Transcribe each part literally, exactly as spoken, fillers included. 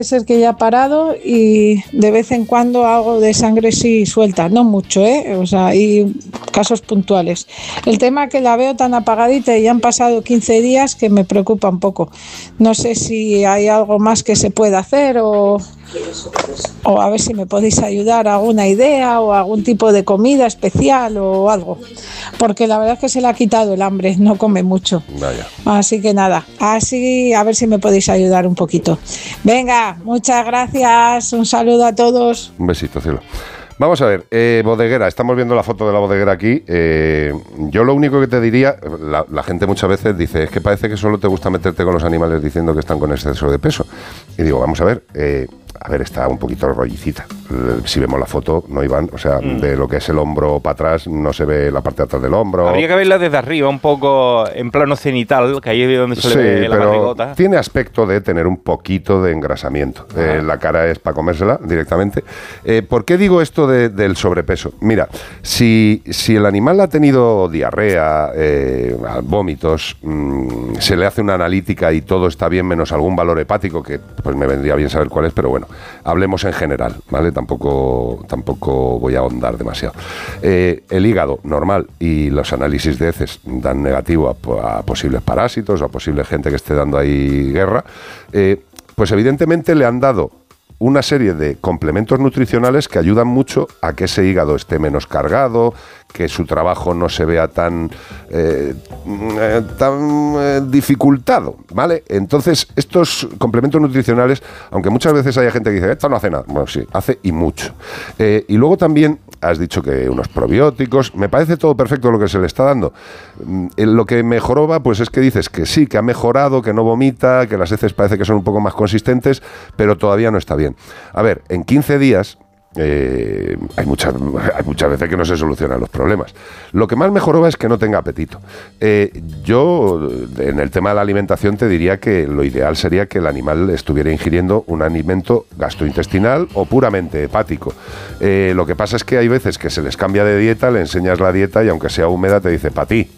ser que ya ha parado y de vez en cuando algo de sangre sí suelta, no mucho, ¿eh? O sea, hay casos puntuales. El tema es que la veo tan apagadita y ya han pasado quince días que me preocupa un poco. No sé si hay algo más que se pueda hacer o, o a ver si me podéis ayudar, alguna idea o algún tipo de comida especial o algo. Porque la verdad es que se le ha quitado el hambre, no come mucho. Vaya. Así que nada, así a ver si me podéis ayudar un poquito. Venga, muchas gracias, un saludo a todos. Un besito, cielo. Vamos a ver, eh, bodeguera, estamos viendo la foto de la bodeguera aquí. Eh, yo lo único que te diría, la, la gente muchas veces dice, es que parece que solo te gusta meterte con los animales diciendo que están con exceso de peso. Y digo, vamos a ver, eh, a ver, está un poquito rollicita. Si vemos la foto, no iban, o sea, mm. de lo que es el hombro para atrás, no se ve la parte de atrás del hombro. Habría que verla desde arriba, un poco en plano cenital, que ahí es donde se sí, le ve la pero barrigota. Tiene aspecto de tener un poquito de engrasamiento. Ah. Eh, la cara es para comérsela directamente. Eh, ¿Por qué digo esto de, del sobrepeso? Mira, si, si el animal ha tenido diarrea, eh, vómitos, mmm, se le hace una analítica y todo está bien menos algún valor hepático, que pues me vendría bien saber cuál es, pero bueno, hablemos en general, ¿vale? Tampoco, tampoco voy a ahondar demasiado. Eh, el hígado, normal, y los análisis de heces dan negativo a, a posibles parásitos o a posible gente que esté dando ahí guerra, eh, pues evidentemente le han dado una serie de complementos nutricionales que ayudan mucho a que ese hígado esté menos cargado, que su trabajo no se vea tan, eh, eh, tan eh, dificultado, ¿vale? Entonces, estos complementos nutricionales, aunque muchas veces haya gente que dice, esto no hace nada, bueno, sí, hace y mucho. Eh, y luego también has dicho que unos probióticos, me parece todo perfecto lo que se le está dando. Eh, lo que mejoró va, pues es que dices que sí, que ha mejorado, que no vomita, que las heces parece que son un poco más consistentes, pero todavía no está bien. A ver, en quince días... Eh, hay, muchas, hay muchas veces que no se solucionan los problemas. Lo que más mejoró es que no tenga apetito. Eh, yo, en el tema de la alimentación, te diría que lo ideal sería que el animal estuviera ingiriendo un alimento gastrointestinal o puramente hepático. Eh, lo que pasa es que hay veces que se les cambia de dieta, le enseñas la dieta y aunque sea húmeda te dice, pa' ti.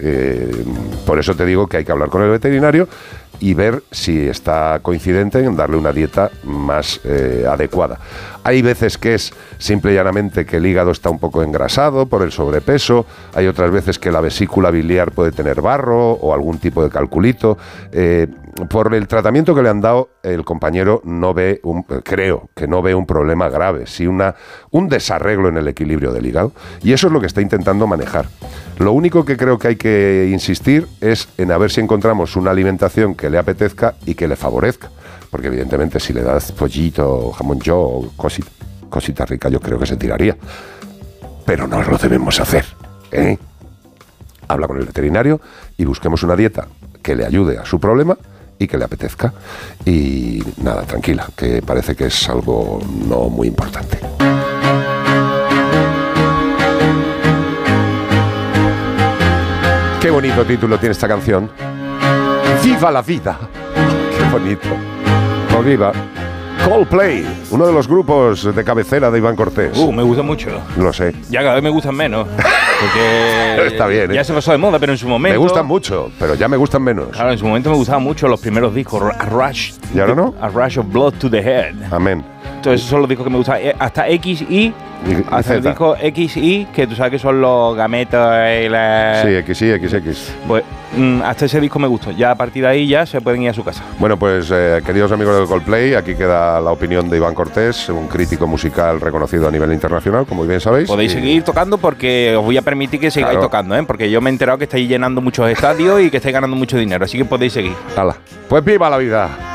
Eh, por eso te digo que hay que hablar con el veterinario y ver si está coincidente en darle una dieta más eh, adecuada. Hay veces que es simple y llanamente que el hígado está un poco engrasado por el sobrepeso, hay otras veces que la vesícula biliar puede tener barro o algún tipo de calculito. Eh, por el tratamiento que le han dado, el compañero no ve, un, creo que no ve un problema grave, sí una, un desarreglo en el equilibrio del hígado, y eso es lo que está intentando manejar. Lo único que creo que hay que insistir es en a ver si encontramos una alimentación que le apetezca y que le favorezca, porque evidentemente si le das pollito, jamón yo, cosita, cosita rica, yo creo que se tiraría, pero no lo debemos hacer, ¿eh? Habla con el veterinario y busquemos una dieta que le ayude a su problema y que le apetezca, y nada, tranquila, que parece que es algo no muy importante. Qué bonito título tiene esta canción. ¡Viva la vida! ¡Qué bonito! ¡No viva! Coldplay, uno de los grupos de cabecera de Iván Cortés. Uh, me gusta mucho. Lo sé. Ya cada vez me gustan menos. Porque está bien, ¿eh? Ya se pasó de moda, pero en su momento... Me gustan mucho, pero ya me gustan menos. Claro, en su momento me gustaban mucho los primeros discos. A Rush. ¿Y ahora no? A Rush of Blood to the Head. Amén. Entonces esos son los discos que me gustan. Hasta X Y, hasta el disco X Y, que tú sabes que son los gametos y la... Sí, X Y, X X. Pues mm, hasta ese disco me gustó. Ya a partir de ahí ya se pueden ir a su casa. Bueno, pues eh, queridos amigos del Coldplay, aquí queda la opinión de Iván Cortés, un crítico musical reconocido a nivel internacional, como bien sabéis. Podéis y... seguir tocando porque os voy a permitir que sigáis claro. tocando, ¿eh? Porque yo me he enterado que estáis llenando muchos estadios y que estáis ganando mucho dinero, así que podéis seguir. Hala. Pues viva la vida.